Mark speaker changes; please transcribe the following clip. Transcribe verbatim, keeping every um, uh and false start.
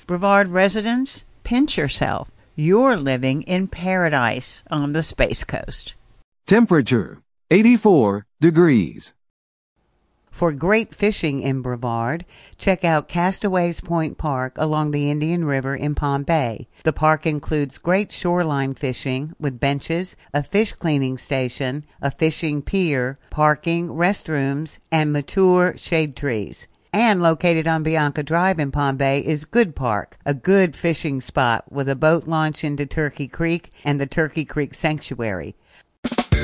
Speaker 1: Brevard residents, pinch yourself. You're living in paradise on the Space Coast.
Speaker 2: Temperature, eighty-four degrees.
Speaker 3: For great fishing in Brevard, check out Castaways Point Park along the Indian River in Palm Bay. The park includes great shoreline fishing with benches, a fish cleaning station, a fishing pier, parking, restrooms, and mature shade trees. And located on Bianca Drive in Palm Bay is Good Park, a good fishing spot with a boat launch into Turkey Creek and the Turkey Creek Sanctuary.